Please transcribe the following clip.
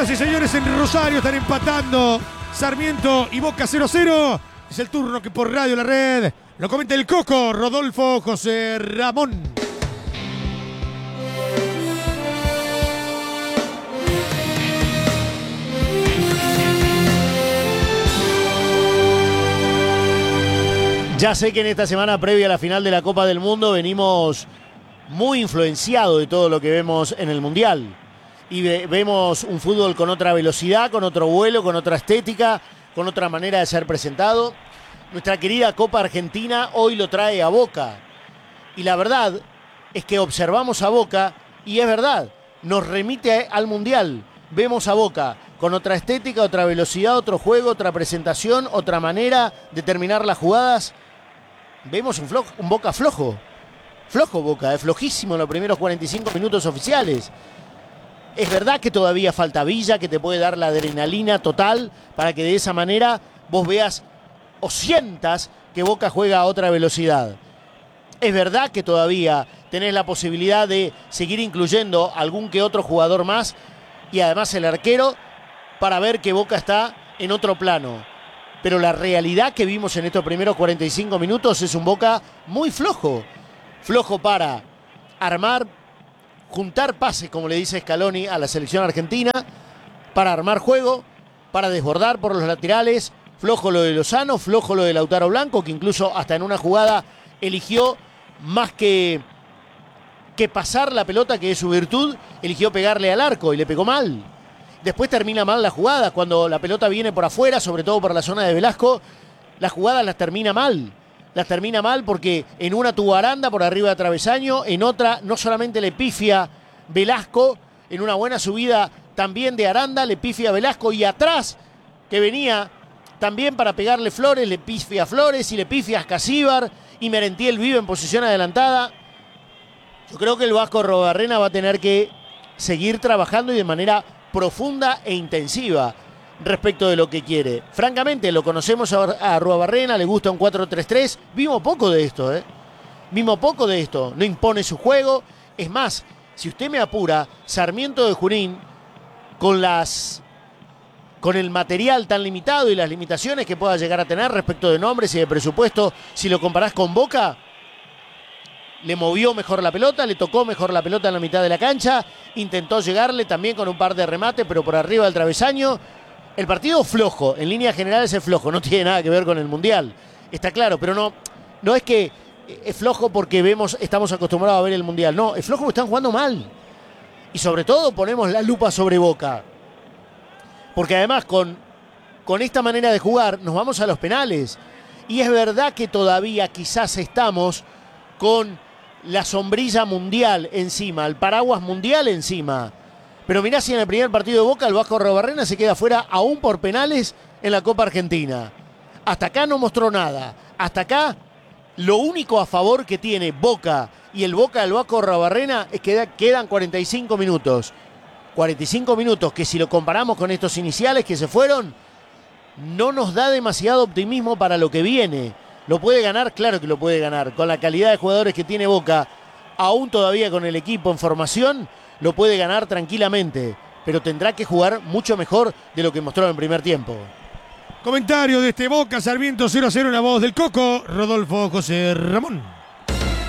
Señoras y señores, en Rosario están empatando Sarmiento y Boca 0-0. Es el turno que por Radio La Red lo comenta el Coco Rodolfo José Ramón. Ya sé que en esta semana previa a la final de la Copa del Mundo venimos muy influenciados de todo lo que vemos en el Mundial. Y vemos un fútbol con otra velocidad, con otro vuelo, con otra estética, con otra manera de ser presentado. Nuestra querida Copa Argentina hoy lo trae a Boca. Y la verdad es que observamos a Boca y es verdad, nos remite al Mundial. Vemos a Boca con otra estética, otra velocidad, otro juego, otra presentación, otra manera de terminar las jugadas. Vemos un Boca flojo. Flojo Boca, flojísimo en los primeros 45 minutos oficiales. Es verdad que todavía falta Villa, que te puede dar la adrenalina total para que de esa manera vos veas o sientas que Boca juega a otra velocidad. Es verdad que todavía tenés la posibilidad de seguir incluyendo algún que otro jugador más y además el arquero para ver que Boca está en otro plano. Pero la realidad que vimos en estos primeros 45 minutos es un Boca muy flojo. Flojo para armar, juntar pases, como le dice Scaloni a la selección argentina, para armar juego, para desbordar por los laterales. Flojo lo de Lozano, flojo lo de Lautaro Blanco, que incluso hasta en una jugada eligió más que pasar la pelota, que es su virtud, eligió pegarle al arco y le pegó mal. Después termina mal la jugada, cuando la pelota viene por afuera, sobre todo por la zona de Velasco, las jugadas las termina mal. Las termina mal porque en una tuvo Aranda por arriba de travesaño, en otra no solamente le pifia Velasco, en una buena subida también de Aranda, le pifia Velasco y atrás, que venía también para pegarle Flores, le pifia Flores y le pifia Ascasíbar y Merentiel vive en posición adelantada. Yo creo que el Vasco Arruabarrena va a tener que seguir trabajando y de manera profunda e intensiva respecto de lo que quiere. Francamente, lo conocemos a Arruabarrena, le gusta un 4-3-3. Vimos poco de esto, Vimos poco de esto. No impone su juego. Es más, si usted me apura, Sarmiento de Junín, con el material tan limitado y las limitaciones que pueda llegar a tener respecto de nombres y de presupuesto, si lo comparás con Boca, le movió mejor la pelota, le tocó mejor la pelota en la mitad de la cancha, intentó llegarle también con un par de remates, pero por arriba del travesaño. El partido flojo, en líneas generales es flojo, no tiene nada que ver con el Mundial, está claro, pero no es que es flojo porque estamos acostumbrados a ver el Mundial, no, es flojo porque están jugando mal. Y sobre todo ponemos la lupa sobre Boca, porque además con esta manera de jugar nos vamos a los penales. Y es verdad que todavía quizás estamos con la sombrilla mundial encima, el paraguas mundial encima. Pero mirá si en el primer partido de Boca el Vasco Arruabarrena se queda fuera aún por penales en la Copa Argentina. Hasta acá no mostró nada. Hasta acá lo único a favor que tiene Boca y el Boca del Vasco Arruabarrena es que quedan 45 minutos. 45 minutos que si lo comparamos con estos iniciales que se fueron, no nos da demasiado optimismo para lo que viene. ¿Lo puede ganar? Claro que lo puede ganar. Con la calidad de jugadores que tiene Boca, aún todavía con el equipo en formación, lo puede ganar tranquilamente, pero tendrá que jugar mucho mejor de lo que mostró en el primer tiempo. Comentario de este Boca Sarmiento 0-0 en la voz del Coco Rodolfo José Ramón.